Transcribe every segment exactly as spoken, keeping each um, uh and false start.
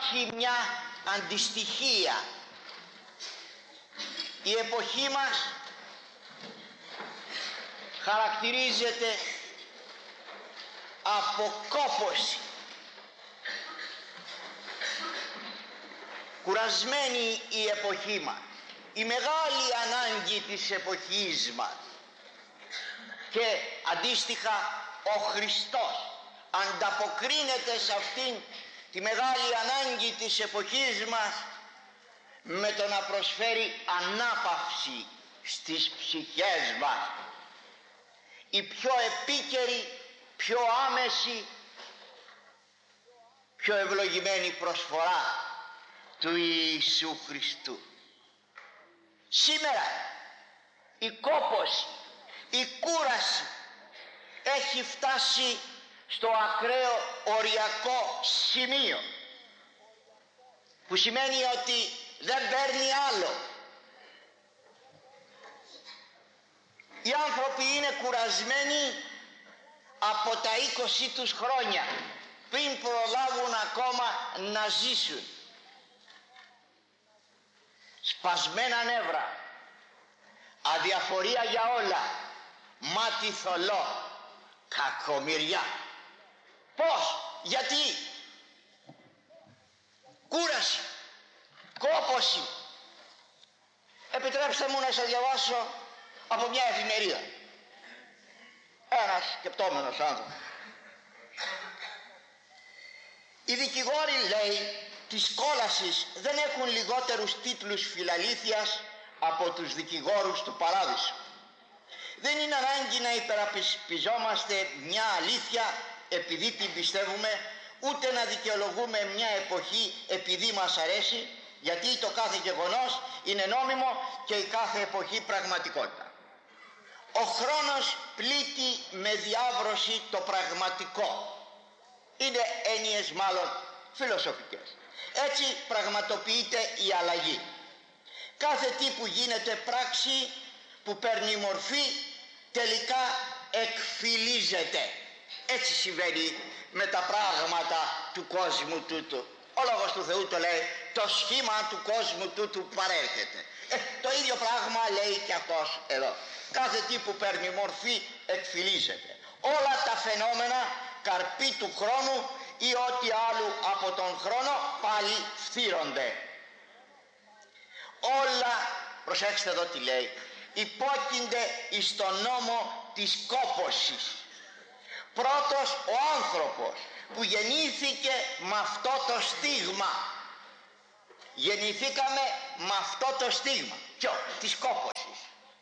υπάρχει μια αντιστοιχία. Η εποχή μας χαρακτηρίζεται από κόπωση. Κουρασμένη η εποχή μας, η μεγάλη ανάγκη της εποχής μας, και αντίστοιχα ο Χριστός ανταποκρίνεται σε αυτήν τη μεγάλη ανάγκη της εποχής μας με το να προσφέρει ανάπαυση στις ψυχές μας. Η πιο επίκαιρη, πιο άμεση, πιο ευλογημένη προσφορά του Ιησού Χριστού. Σήμερα η κόπωση, η κούραση έχει φτάσει στο ακραίο οριακό σημείο, που σημαίνει ότι δεν παίρνει άλλο. Οι άνθρωποι είναι κουρασμένοι από τα είκοσι τους χρόνια πριν προλάβουν ακόμα να ζήσουν. Σπασμένα νεύρα, αδιαφορία για όλα, μάτι θολό, κακομοιριά. Πώς, γιατί? Κούραση, κόπωση. Επιτρέψτε μου να σας διαβάσω από μια εφημερίδα. Ένας σκεπτόμενος άνθρωπος. Οι δικηγόροι, λέει, της κόλασης δεν έχουν λιγότερους τίτλους φιλαλήθειας από τους δικηγόρους του παράδεισου. Δεν είναι ανάγκη να υπεραπιζόμαστε μια αλήθεια επειδή την πιστεύουμε, ούτε να δικαιολογούμε μια εποχή επειδή μας αρέσει, γιατί το κάθε γεγονός είναι νόμιμο και η κάθε εποχή πραγματικότητα. Ο χρόνος πλήττει με διάβρωση το πραγματικό. Είναι έννοιες μάλλον φιλοσοφικές. Έτσι πραγματοποιείται η αλλαγή. Κάθε τι που γίνεται πράξη, που παίρνει μορφή, τελικά εκφυλίζεται. Έτσι συμβαίνει με τα πράγματα του κόσμου τούτου. Ο Λόγος του Θεού το λέει, το σχήμα του κόσμου τούτου παρέρχεται. Ε, το ίδιο πράγμα λέει και αυτός εδώ. Κάθε τι που παίρνει μορφή εκφυλίζεται. Όλα τα φαινόμενα καρποί του χρόνου ή ό,τι άλλου από τον χρόνο πάλι φθύρονται. Όλα, προσέξτε εδώ τι λέει, υπόκεινται εις τον νόμο της κόπωσης. Πρώτος ο άνθρωπος που γεννήθηκε με αυτό το στίγμα. Γεννηθήκαμε με αυτό το στίγμα. Ποιο? Της κόπωσης.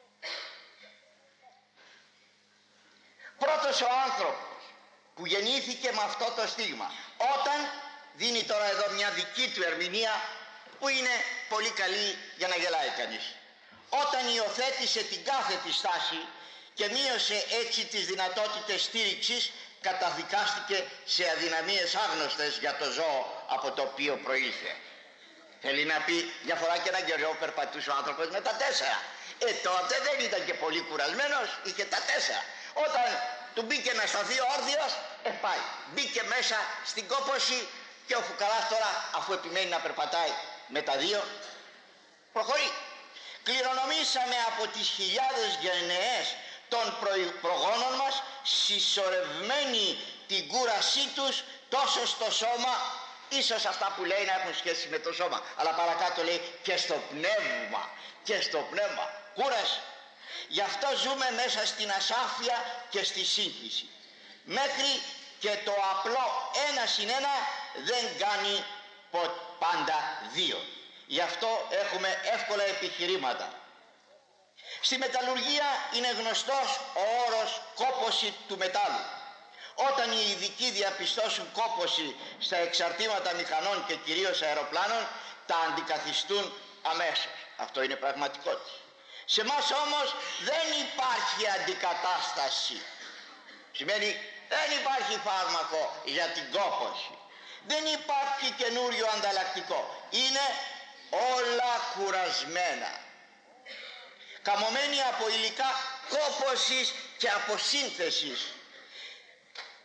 Πρώτος ο άνθρωπος που γεννήθηκε με αυτό το στίγμα, όταν, δίνει τώρα εδώ μια δική του ερμηνεία που είναι πολύ καλή για να γελάει κανείς, όταν υιοθέτησε την κάθετη στάση και μείωσε έτσι τις δυνατότητες στήριξης, καταδικάστηκε σε αδυναμίες άγνωστες για το ζώο από το οποίο προήλθε. Θέλει να πει, μια φορά και έναν καιρό περπατούσε ο άνθρωπος με τα τέσσερα. Ε, τότε δεν ήταν και πολύ κουρασμένος, είχε τα τέσσερα. Όταν του μπήκε να σταθεί ο όρθιος, ε, πάει. Μπήκε μέσα στην κόπωση και ο φουκαράς τώρα, αφού επιμένει να περπατάει με τα δύο, προχωρεί. Κληρονομήσαμε από τις χιλιάδες γενναίες των προγόνων μας, συσσωρευμένη την κούρασή τους τόσο στο σώμα, ίσως αυτά που λέει να έχουν σχέση με το σώμα, αλλά παρακάτω λέει και στο πνεύμα, και στο πνεύμα, κούραση. Γι' αυτό ζούμε μέσα στην ασάφεια και στη σύγχυση. Μέχρι και το απλό ένα συν ένα δεν κάνει πάντα δύο. Γι' αυτό έχουμε εύκολα επιχειρήματα. Στη μεταλλουργία είναι γνωστός ο όρος κόπωση του μετάλλου. Όταν οι ειδικοί διαπιστώσουν κόπωση στα εξαρτήματα μηχανών και κυρίως αεροπλάνων, τα αντικαθιστούν αμέσως. Αυτό είναι πραγματικότητα. Σε εμάς όμως δεν υπάρχει αντικατάσταση. Σημαίνει δεν υπάρχει φάρμακο για την κόπωση. Δεν υπάρχει καινούριο ανταλλακτικό. Είναι όλα κουρασμένα. Καμωμένοι από υλικά κόπωσης και αποσύνθεσης.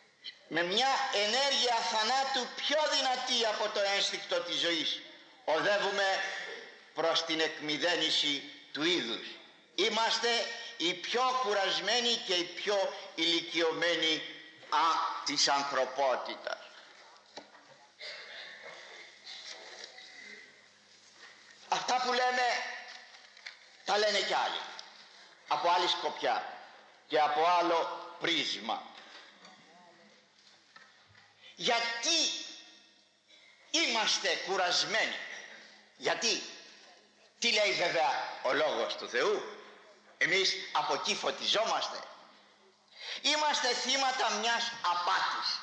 με μια ενέργεια θανάτου πιο δυνατή από το ένστικτο της ζωής, οδεύουμε προς την εκμηδένιση του είδους. Είμαστε οι πιο κουρασμένοι και οι πιο ηλικιωμένοι α, της ανθρωπότητας. Αυτά που λέμε τα λένε κι άλλοι, από άλλη σκοπιά και από άλλο πρίσμα. Γιατί είμαστε κουρασμένοι? Γιατί? Τι λέει βέβαια ο Λόγος του Θεού? Εμείς από εκεί φωτιζόμαστε. Είμαστε θύματα μιας απάτης.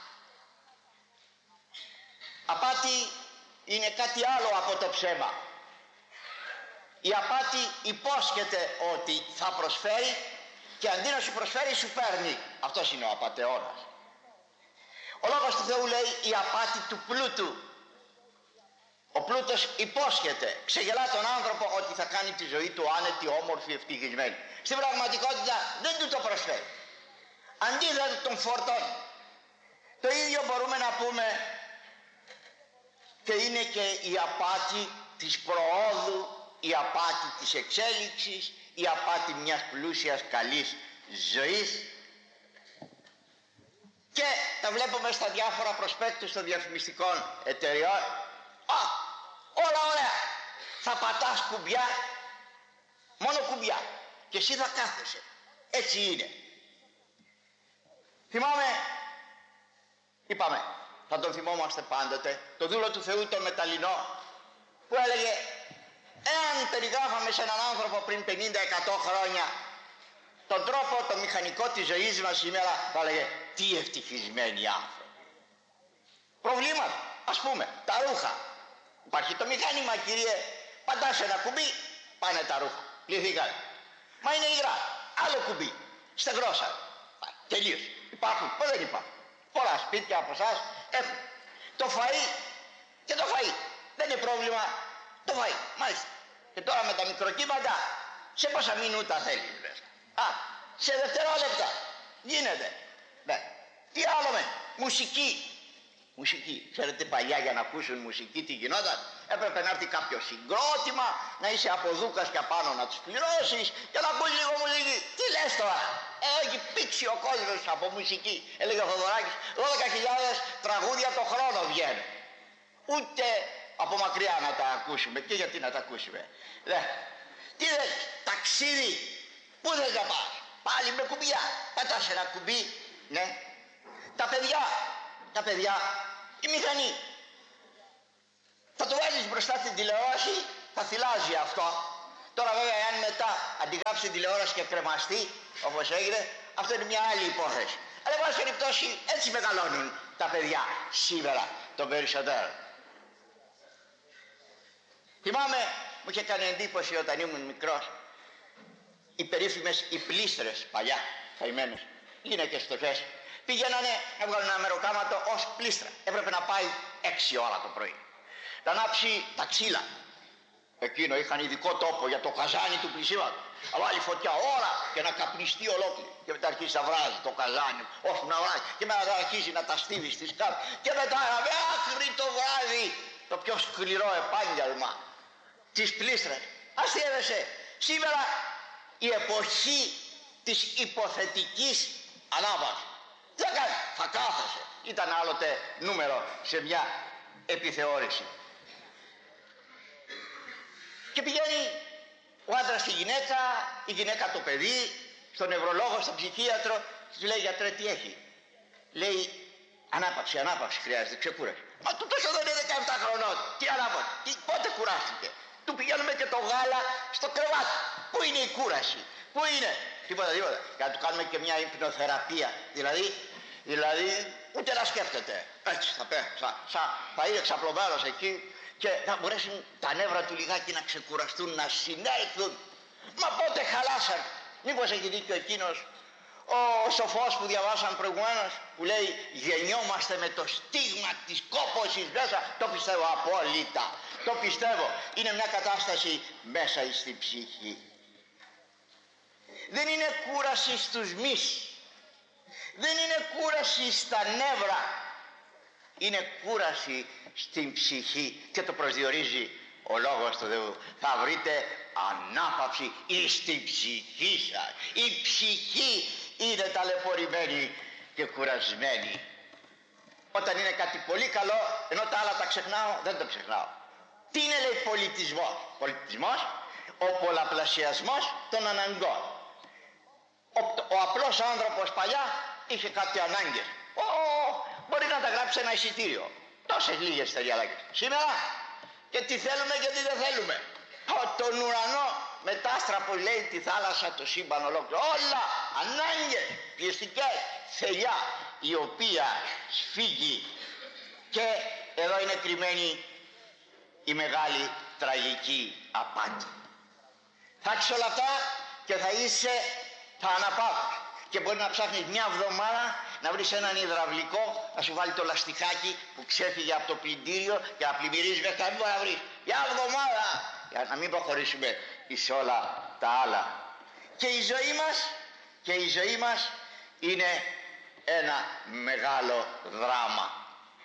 Απάτη είναι κάτι άλλο από το ψέμα. Η απάτη υπόσχεται ότι θα προσφέρει και αντί να σου προσφέρει σου παίρνει. Αυτός είναι ο απατεώνας. Ο Λόγος του Θεού λέει η απάτη του πλούτου. Ο πλούτος υπόσχεται, ξεγελά τον άνθρωπο ότι θα κάνει τη ζωή του άνετη, όμορφη, ευτυχισμένη. Στην πραγματικότητα δεν του το προσφέρει. Αντίθετα τον φορτώνει. Το ίδιο μπορούμε να πούμε και είναι και η απάτη της προόδου, η απάτη της εξέλιξης, η απάτη μιας πλούσιας καλής ζωής. Και τα βλέπουμε στα διάφορα προσπέκτους των διαφημιστικών εταιριών. Α, όλα ωραία. Θα πατάς κουμπιά, μόνο κουμπιά, και εσύ θα κάθεσαι. Έτσι είναι. Θυμάμαι, είπαμε, θα τον θυμόμαστε πάντοτε, το δούλο του Θεού τον Μεταλλινό, που έλεγε εάν περιγράφαμε σε έναν άνθρωπο πριν πενήντα εκατό χρόνια τον τρόπο, το μηχανικό της ζωής μας σήμερα, θα έλεγε τι ευτυχισμένοι άνθρωποι. Προβλήματα, ας πούμε, τα ρούχα. Υπάρχει το μηχάνημα, κύριε, πατάς ένα κουμπί, πάνε τα ρούχα, πληθήκανε. Μα είναι υγρά, άλλο κουμπί, στεγνώσα, τελείως. Υπάρχουν, πώς δεν υπάρχουν? Πολλά σπίτια από εσάς έχουν. Το φαΐ και το φαΐ, δεν είναι πρόβλημα, το φαΐ, μάλιστα. Και τώρα με τα μικροκύματα, σε πόσα μινούτα θέλεις μέσα? Α, σε δευτερόλεπτα, γίνεται. Ναι. Τι άλλο με, μουσική. Μουσική. Ξέρετε παλιά για να ακούσουν μουσική τι γινόταν? Έπρεπε να έρθει κάποιο συγκρότημα, να είσαι από δούκας και απάνω να τους πληρώσεις και να ακούσει λίγο μουσική. Τι λες τώρα? Ε, έχει πήξει ο κόσμος από μουσική. Έλεγε ο Θοδωράκης, δώδεκα χιλιάδες τραγούδια το χρόνο βγαίνουν. Ούτε από μακριά να τα ακούσουμε. Και γιατί να τα ακούσουμε? Δε. Τι λες, ταξίδι, πού θες να πας? Πάλι με κουμπιά. Πατάς ένα κουμπί, ναι. Τα παιδιά, τα παιδιά, η μηχανή. Θα το βάζεις μπροστά στην τηλεόραση, θα θυλάζει αυτό. Τώρα βέβαια αν μετά αντιγράψει την τηλεόραση και κρεμαστεί, όπως έγινε, αυτό είναι μια άλλη υπόθεση. Αλλά εν πάση περιπτώσει έτσι μεγαλώνουν τα παιδιά σήμερα των περισσότερων. Θυμάμαι, μου είχε κάνει εντύπωση όταν ήμουν μικρός, οι περίφημες οι πλήστρες παλιά, καημένες, γυναίκες φτωχές, πηγαίνανε να βγάλουν ένα μεροκάματο ως πλήστρα. Έπρεπε να πάει έξι ώρα το πρωί. Να ανάψει τα ξύλα. Εκείνο είχαν ειδικό τόπο για το καζάνι του πλησίματος. Να βάλει φωτιά ώρα και να καπνιστεί ολόκληρη. Και μετά αρχίσει να βράζει το καζάνι, ώσπου να βράζει. Και μετά να αρχίσει να τα στίβει στη σκάφη. Και μετά μέχρι το βράδυ το πιο σκληρό επάγγελμα της πλήστρας. Αστείευεσαι. Σήμερα η εποχή της υποθετικής ανάβασης. Τι θα κάνει? Θα κάθεσαι. Ήταν άλλοτε νούμερο σε μια επιθεώρηση. Και πηγαίνει ο άντρας στη γυναίκα, η γυναίκα το παιδί, στον νευρολόγο, στον ψυχίατρο, του λέει γιατρέ τι έχει? Λέει ανάπαυση, ανάπαυση χρειάζεται, ξεκούραση. Μα το τόσο δεν είναι δεκαεπτά χρονών. Τι ανάπαυση? Τι, πότε κουράστηκε? Του πηγαίνουμε και το γάλα στο κρεβάτι. Πού είναι η κούραση? Πού είναι? Τίποτα, τίποτα. Και να του κάνουμε και μια υπνοθεραπεία. Δηλαδή, δηλαδή ούτε να σκέφτεται. Έτσι θα πέ, θα, θα, θα είναι ξαπλωμένος εκεί και θα μπορέσουν τα νεύρα του λιγάκι να ξεκουραστούν, να συνέλθουν. Μα πότε χαλάσαν? Μήπως έχει δίκιο εκείνος ο σοφός που διαβάσαν προηγουμένως, που λέει γεννιόμαστε με το στίγμα της κόπωσης μέσα? Το πιστεύω απόλυτα. Το πιστεύω. Είναι μια κατάσταση μέσα στην ψυχή. Δεν είναι κούραση στους μυς. δεν είναι κούραση στα νεύρα, είναι κούραση στην ψυχή, και το προσδιορίζει ο λόγος του Θεού. Θα βρείτε ανάπαυση εις την ψυχή σας. Η ψυχή είναι ταλαιπωρημένη και κουρασμένη. Όταν είναι κάτι πολύ καλό, ενώ τα άλλα τα ξεχνάω, δεν το ξεχνάω. Τι είναι, λέει, πολιτισμός? Πολιτισμός, ο πολλαπλασιασμός των αναγκών. Ο, ο απλός άνθρωπος παλιά είχε κάτι ανάγκες. Ο, μπορεί να τα γράψει ένα εισιτήριο. Τόσες λίγες ταιριαλάκες. Σήμερα, και τι θέλουμε και τι δεν θέλουμε. Ο, τον ουρανό με τα άστρα που λέει, τη θάλασσα, το σύμπαν ολόκληρο. Όλα ανάγκες πιεστικές, θελιά, η οποία σφίγγει. Και εδώ είναι κρυμμένη η μεγάλη τραγική απάτη. Θα έχεις όλα αυτά και θα είσαι, θα αναπαύεις. Και μπορεί να ψάχνεις μια εβδομάδα να βρεις έναν υδραυλικό να σου βάλει το λαστιχάκι που ξέφυγε από το πλυντήριο και να πλημμυρίζει μέχρι να μην μπορεί να βρεις. Μια εβδομάδα, για να μην προχωρήσουμε εις όλα τα άλλα. Και η ζωή μας, και η ζωή μας είναι ένα μεγάλο δράμα.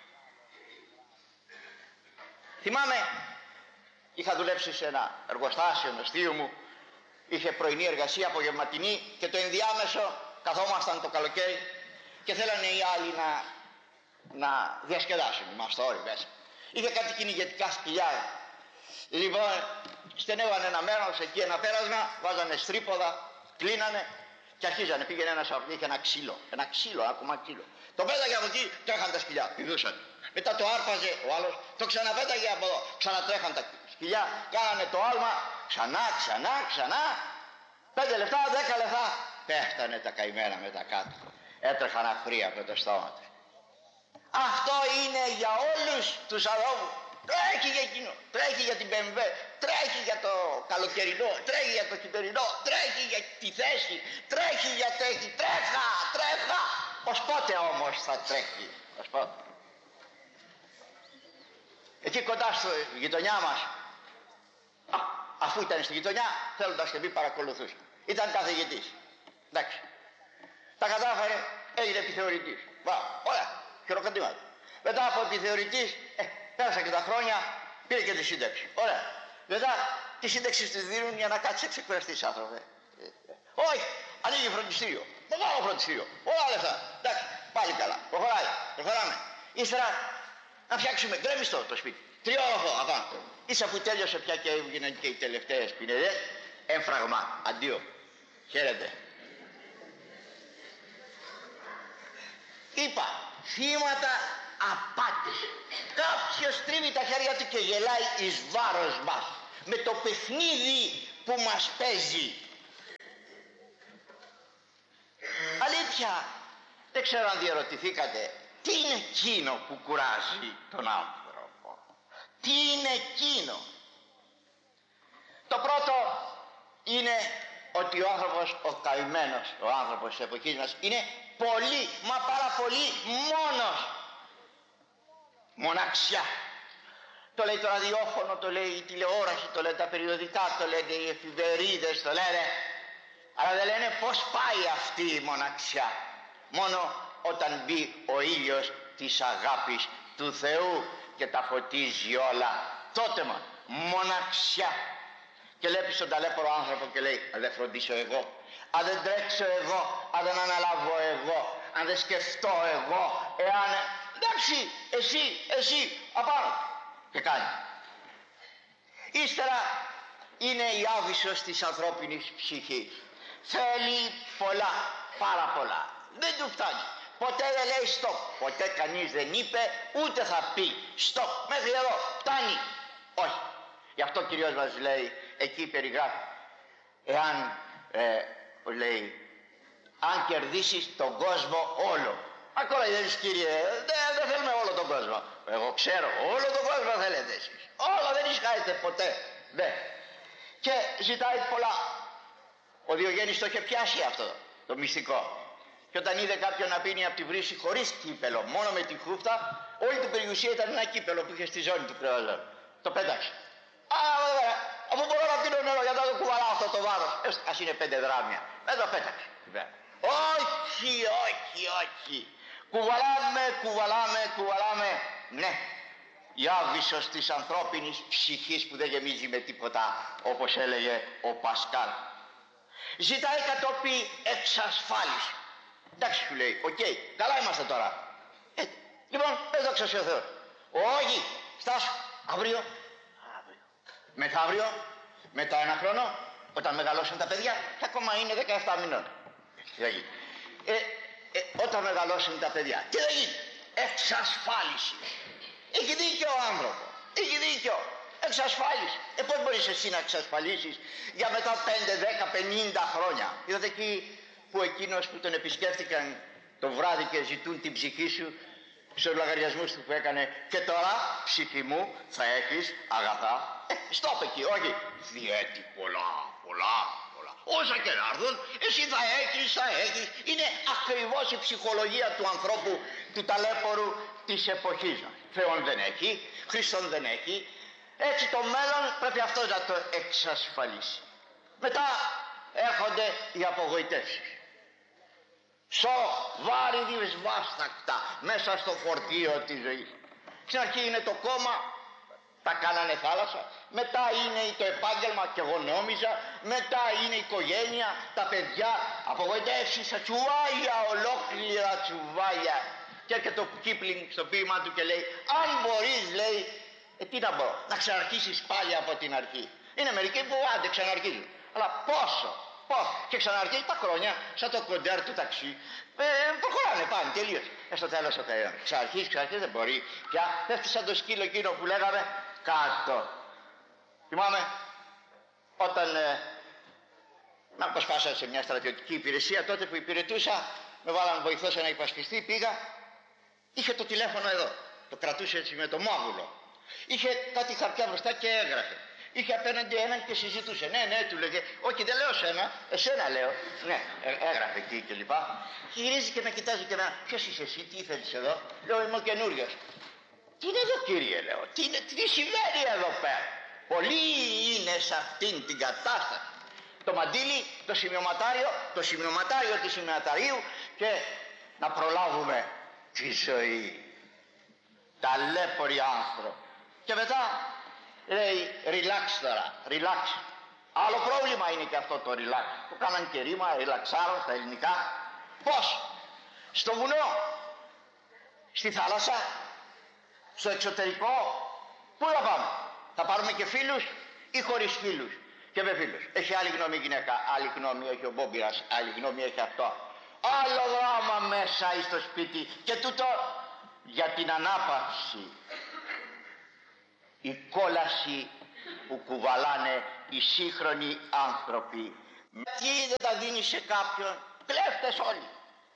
Θυμάμαι, είχα δουλέψει σε ένα εργοστάσιο ενός θείου μου, είχε πρωινή εργασία, απογευματινή, και το ενδιάμεσο καθόμασταν το καλοκαίρι και θέλανε οι άλλοι να, να διασκεδάσουν, μας το όρι μέσα. Είχε κάτι κυνηγετικά σκυλιά. Λοιπόν, στενεύανε ένα μέρος εκεί, ένα πέρασμα, βάζανε στρίποδα, κλείνανε και αρχίζανε. Πήγαινε ένας από εκεί, είχε ένα ξύλο, ένα ξύλο, ένα κομμάτι ξύλο. Το πέταγε από εκεί, τρέχαν τα σκυλιά, πηδούσαν. Μετά το άρπαζε ο άλλος, το ξαναπέταγε από εδώ, ξανατρέχαν τα σκυλιά, κάνανε το άλμα, ξανά, ξανά, ξανά. Πέντε λεπτά, δέκα λεπτά, πέφτανε τα καημένα μετά κάτω. Έτρεχαν αχρία από το στόμα του. Αυτό είναι για όλους τους ανθρώπους. Τρέχει για εκείνο, τρέχει για την μπι εμ ντάμπλιου, τρέχει για το καλοκαιρινό, τρέχει για το χειμερινό, τρέχει για τη θέση, τρέχει για τρέχει, τρέχα, τρέχα. Ως πότε όμως θα τρέχει, ως πότε? Εκεί κοντά στη γειτονιά μας, α, αφού ήταν στη γειτονιά, θέλοντας και μη παρακολουθούσε. Ήταν καθηγητής. Εντάξει. Τα κατάφερε, έγινε επιθεωρητής. Βα, ωραία, χειροκροτήματα. Μετά από επιθεωρητής, ε, πέρασαν και τα χρόνια, πήρε και τη σύνταξη. Ωραία. Μετά τη σύνταξη τη δίνουν για να κάτσει εξεκουραστής άνθρωπε. Ε, ε. Όχι, ανοίγει φροντιστήριο. Μεγάλο φροντιστήριο. Όλα λεφτά. Εντάξει, πάλι καλά. Προχωράει. Προχωράμε. Ύστερα να φτιάξουμε γκρέμιστο το σπίτι. Τριόροφο απάνω. Ίσα που τέλειωσε πια και έγιναν και οι τελευταίες πινεδές. Έμφραγμα. Αντίο. Χαίρετε. Είπα, θύματα απάτης. Κάποιος τρίβει τα χέρια του και γελάει εις βάρος μας με το παιχνίδι που μας παίζει. Αλήθεια, δεν ξέρω αν διερωτηθήκατε, τι είναι εκείνο που κουράζει τον άνθρωπο? Τι είναι εκείνο? Το πρώτο είναι ότι ο άνθρωπος, ο καημένος, ο άνθρωπος της εποχής μας είναι πολύ, μα πάρα πολύ μόνος. Μοναξιά. Το λέει το ραδιόφωνο, το λέει η τηλεόραση, το λένε τα περιοδικά, το λένε οι εφημερίδες, το λένε. Αλλά δεν λένε πώς πάει αυτή η μοναξιά. Μόνο όταν μπει ο ήλιος της αγάπης του Θεού και τα φωτίζει όλα, τότε μόνο μοναξιά. Και λέει στον ταλέπορο άνθρωπο και λέει, αν δεν φροντίσω εγώ, αν δεν τρέξω εγώ, αν δεν αναλάβω εγώ, αν δεν σκεφτώ εγώ, εάν... εντάξει, εσύ, εσύ, απάνω. Και κάνει. Ύστερα είναι η άβυσσος της ανθρώπινης ψυχής. Θέλει πολλά, πάρα πολλά. Δεν του φτάνει. Ποτέ δεν λέει stop. Ποτέ κανείς δεν είπε, ούτε θα πει stop. Μέχρι εδώ, φτάνει. Όχι. Γι' αυτό ο Κυριός μας λέει, εκεί περιγράφει, εάν, ε, λέει, αν κερδίσεις τον κόσμο όλο. Ακόμα δεν είσαι, κύριε, δεν, δεν θέλουμε όλο τον κόσμο. Εγώ ξέρω, όλο τον κόσμο θέλετε εσείς. Όλο δεν ισχάετε ποτέ. Ναι. Και ζητάει πολλά. Ο Διογέννης το είχε πιάσει αυτό, το μυστικό. Και όταν είδε κάποιον να πίνει από τη βρύση χωρίς κύπελο, μόνο με τη χούφτα, όλη την περιουσία ήταν ένα κύπελο που είχε στη ζώνη του κρεαζόν. Το πέταξε. Α, βέβαια, αφού μπορώ να πίνω νερό, για να το κουβαλάω αυτό το βάρος. Ας είναι πέντε δράμια. Δεν το πέταξε. Όχι, όχι, όχι. Κουβαλάμε, κουβαλάμε, κουβαλάμε. Ναι, η άβυσσος της ανθρώπινης ψυχής που δεν γεμίζει με τίποτα, όπως έλεγε ο Πασκάλ. Ζητάει κατόπι εξασφάλιση. Εντάξει, σου λέει, οκ, okay, καλά είμαστε τώρα. Ε, λοιπόν, πες δόξα σε ο Θεός. Όχι, στάσου, αύριο, αύριο, μεθαύριο, μετά ένα χρόνο, όταν μεγαλώσουν τα παιδιά, και ακόμα είναι δεκαεπτά μηνών. Τι θα γίνει. Ε, ε, όταν μεγαλώσουν τα παιδιά, τι θα γίνει. Εξασφάλιση. Έχει δίκιο ο άνθρωπος. Έχει δίκιο. Εξασφάλιση. Ε, πώς μπορείς εσύ να εξασφαλίσεις για μετά πέντε, δέκα, πενήντα χρόνια. Είδατε εκεί που εκείνος που τον επισκέφτηκαν το βράδυ και ζητούν την ψυχή σου στους λογαριασμούς του που έκανε, και τώρα ψυχή μου θα έχεις αγαθά. Ε, στόπ εκεί, όχι. Διέτη πολλά, πολλά, πολλά. Όσα και να έρθουν, εσύ θα έχεις, θα έχεις. Είναι ακριβώς η ψυχολογία του ανθρώπου, του ταλέπορου της εποχής μας. Θεόν δεν έχει, Χριστόν δεν έχει. Έτσι το μέλλον πρέπει αυτός να το εξασφαλίσει. Μετά έρχονται οι απογοητεύσεις. Σοβάριδης βάστακτα μέσα στο φορτίο της ζωής. Στην αρχή είναι το κόμμα, τα κάνανε θάλασσα. Μετά είναι το επάγγελμα και εγώ νόμιζα. Μετά είναι η οικογένεια, τα παιδιά. Απογοητεύσεις, τσουβάλια, ολόκληρα τσουβάλια. Και έρχεται το Κίπλινγκ στο ποίημα του και λέει, αν μπορείς, λέει, ε, τι να μπορώ, να ξαναρχίσεις πάλι από την αρχή. Είναι μερικοί που άντε ξαναρχίζουν. Αλλά πόσο, πώς, και ξαναρχίζει τα χρόνια, σαν το κοντέρ του ταξί. Ε, προχωράνε πάνε, τελείως. Ε, στο τέλος ο Θεός. Ξαναρχίζει, ξαναρχίζει, δεν μπορεί. Πια πέφτει σαν το σκύλο εκείνο που λέγαμε, κάτω. Θυμάμαι, όταν ε, με αποσπάσανε σε μια στρατιωτική υπηρεσία, τότε που υπηρετούσα, με βάλαν βοηθό σε ένα υπασπιστή, πήγα, είχε το τηλέφωνο εδώ, το κρατούσε έτσι με το μάγουλο. Είχε κάτι χαρτιά μπροστά και έγραφε. Είχε απέναντι έναν και συζητούσε. Ναι, ναι, του λέγε, όχι δεν λέω σένα, εσένα λέω. Ναι, έγραφε εκεί και λοιπά. Γυρίζει και με κοιτάζει και να, ποιος είσαι εσύ, τι ήθελες εδώ. Λέω, είμαι ο καινούριος. Τι είναι εδώ κύριε, λέω, τι, είναι, τι συμβαίνει εδώ πέρα. Πολλοί είναι σε αυτήν την κατάσταση. Το μαντίλι, το σημειωματάριο, το σημειωματάριο του σημειωματαρίου και να προλάβουμε τη ζωή. Ταλέποροι άνθρωποι. Και μετά λέει relax τώρα, relax. Άλλο πρόβλημα είναι και αυτό το relax. Το κάναν και ρήμα, relaxάρω στα ελληνικά. Πώς? Στο βουνό, στη θάλασσα, στο εξωτερικό, πού θα πάμε? Θα πάρουμε και φίλους ή χωρίς φίλους? Και με φίλους. Έχει άλλη γνώμη η γυναίκα, άλλη γνώμη έχει ο Μπόμπιας, άλλη γνώμη έχει αυτό. Άλλο δράμα μέσα στο σπίτι. Και τούτο για την ανάπαυση. Η κόλαση που κουβαλάνε οι σύγχρονοι άνθρωποι. Τι δεν τα δίνει σε κάποιον? Κλέφτες όλοι.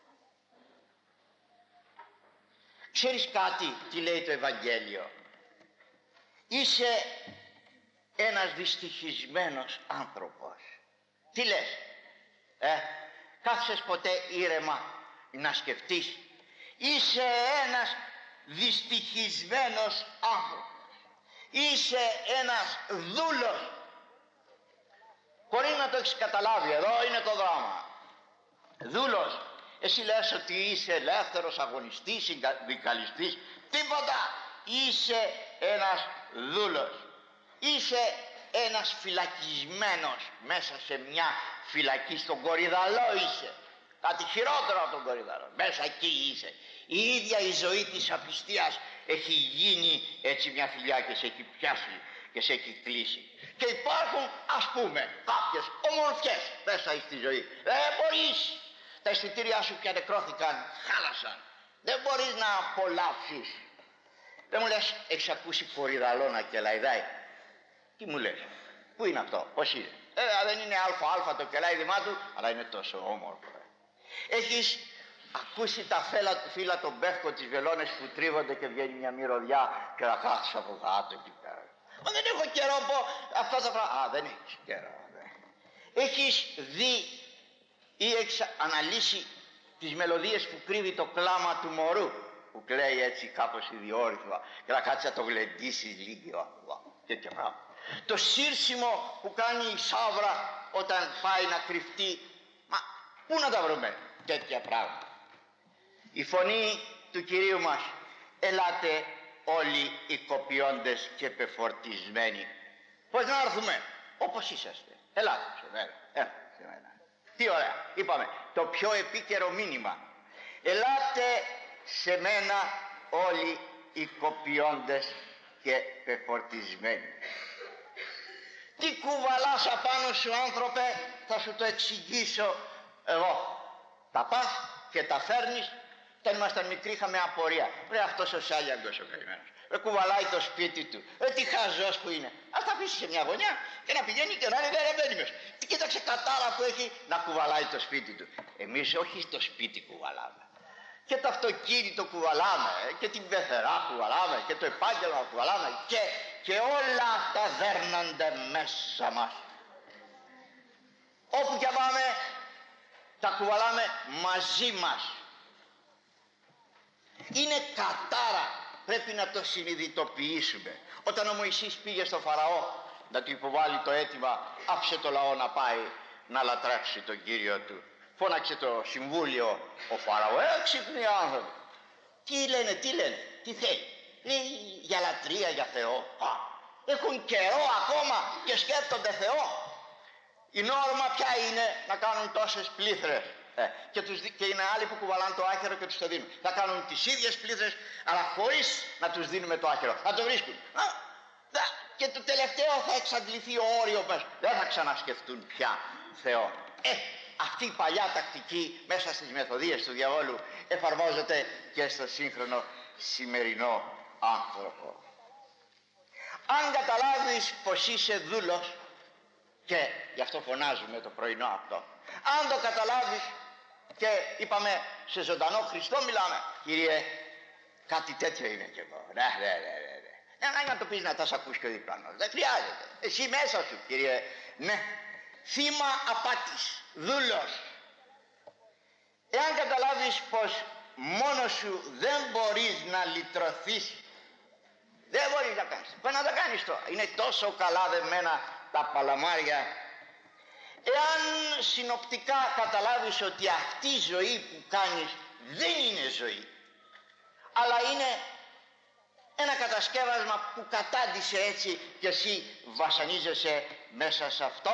Ξέρεις κάτι, τι λέει το Ευαγγέλιο? Είσαι ένας δυστυχισμένος άνθρωπος. Τι λες? Ε, κάθισες ποτέ ήρεμα να σκεφτείς? Είσαι ένας δυστυχισμένος άνθρωπος. Είσαι ένας δούλος. Χωρίς να το έχεις καταλάβει, εδώ είναι το δράμα. Δούλος. Εσύ λες ότι είσαι ελεύθερος, αγωνιστής, συνδικαλιστής. Τίποτα. Είσαι ένας δούλος. Είσαι ένας φυλακισμένος μέσα σε μια φυλακή, στον Κορυδαλό είσαι. Κάτι χειρότερο από τον Κορυδαλό. Μέσα εκεί είσαι. Η ίδια η ζωή της απιστίας έχει γίνει έτσι μια φιλιά και σε έχει πιάσει και σε έχει κλείσει. Και υπάρχουν, ας πούμε, κάποιες ομορφιές μέσα στη ζωή. Δεν μπορείς. Τα αισθητήριά σου πια νεκρώθηκαν, χάλασαν. Δεν μπορείς να απολαύσεις. Δεν μου λες, έχεις ακούσει Κορυδαλώνα και Λαϊδάι? Τι μου λες? Πού είναι αυτό? Πώς είναι? Ε, δεν είναι αλφα-αλφα το κελάιδημά του, αλλά είναι τόσο όμορφο. Έχεις ακούσει τα φύλλα, φύλλα των πεύκων, τις βελόνες που τρίβονται και βγαίνει μια μυρωδιά και να κάθεις από κάτω εκεί πέρα. Μα δεν έχω καιρό από αυτά τα πράγματα. Α, δεν έχεις καιρό. Δε. Έχεις δει ή έχεις αναλύσει τις μελωδίες που κρύβει το κλάμα του μωρού, που κλαίει έτσι κάπως ιδιόρυθμα και να κάτσεις να το γλεντήσεις λίγο, τέτοια πράγματα. Το σύρσιμο που κάνει η σαύρα όταν πάει να κρυφτεί. Μα πού να τα βρούμε? τέτοια πράγματα. Η φωνή του Κυρίου μας, ελάτε όλοι οι κοπιώντες και πεφορτισμένοι. Πώς να έρθουμε? Όπως είσαστε. Ελάτε σε μένα. Έλα σε μένα. Τι ωραία. Είπαμε το πιο επίκαιρο μήνυμα. Ελάτε σε μένα όλοι οι κοπιώντες και πεφορτισμένοι. Τι κουβαλάς απάνω σου, άνθρωπε? Θα σου το εξηγήσω εγώ. Τα πας και τα φέρνεις. Όταν ήμασταν μικροί είχαμε απορία. Ρε αυτός ο Σάλιαγκος ο καημένος, ρε κουβαλάει το σπίτι του. Ρε τι χαζός που είναι. Ας τα αφήσει σε μια γωνιά και να πηγαίνει και να είναι γερεμένιμος. Τι κοίταξε κατάρα που έχει να κουβαλάει το σπίτι του. Εμείς όχι το σπίτι κουβαλάμε. Και το αυτοκίνητο κουβαλάμε και την πεθερά κουβαλάμε και το επάγγελμα κουβαλάμε και, και όλα αυτά δέρνονται μέσα μας. Όπου και πάμε τα κουβαλάμε μαζί μας. Είναι κατάρα, πρέπει να το συνειδητοποιήσουμε. Όταν ο Μωυσής πήγε στο Φαραώ να του υποβάλει το αίτημα, άφησε το λαό να πάει να λατρέψει τον Κύριο του. Φώναξε το συμβούλιο ο Φαραώ, έξυπνοι άνθρωποι. Τι λένε, τι λένε, τι θέλει? Λέει για λατρεία, για Θεό. Α, έχουν καιρό ακόμα και σκέφτονται Θεό. Η νόρμα ποια είναι? Να κάνουν τόσες πλήθρες. Ε, και, τους, και είναι άλλοι που κουβαλάνε το άχυρο και τους το δίνουν. Θα κάνουν τις ίδιες πλήθρες, αλλά χωρίς να τους δίνουμε το άχυρο. Θα το βρίσκουν. Α, δα, και το τελευταίο θα εξαντληθεί ο όριο μας. Δεν θα ξανασκεφτούν πια Θεό. Ε, αυτή η παλιά τακτική μέσα στις μεθοδίες του διαβόλου εφαρμόζεται και στο σύγχρονο σημερινό άνθρωπο. Αν καταλάβεις πως είσαι δούλος, και γι' αυτό φωνάζουμε το πρωινό αυτό, αν το καταλάβεις, και είπαμε σε ζωντανό Χριστό μιλάμε, Κύριε κάτι τέτοιο είναι κι εγώ, ναι ναι ναι ναι, ναι. Να το πεις να τα σ' ακούσει και ο διπλανός, δεν χρειάζεται, εσύ μέσα σου Κύριε, ναι, θύμα απάτης, δούλος. Εάν καταλάβεις πως μόνος σου δεν μπορείς να λυτρωθείς, δεν μπορείς να κάνεις, πώς να το κάνεις τώρα? Είναι τόσο καλά δεμένα τα παλαμάρια. Εάν συνοπτικά καταλάβεις ότι αυτή η ζωή που κάνεις δεν είναι ζωή, αλλά είναι ένα κατασκεύασμα που κατάντησε έτσι και εσύ βασανίζεσαι μέσα σε αυτό,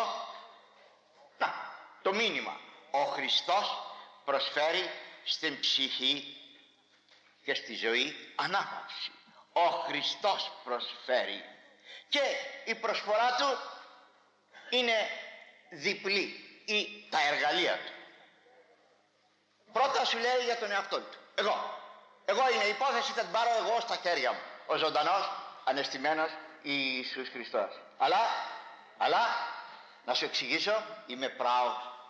να, το μήνυμα. Ο Χριστός προσφέρει στην ψυχή και στη ζωή ανάπαυση. Ο Χριστός προσφέρει και η προσφορά του είναι διπλή, ή τα εργαλεία του. Πρώτα σου λέει για τον εαυτό του. Εγώ. Εγώ είναι η υπόθεση, θα την πάρω εγώ στα χέρια μου. Ο ζωντανός, ανεστημένος Ιησούς Χριστός. Αλλά, αλλά, να σου εξηγήσω, είμαι πράος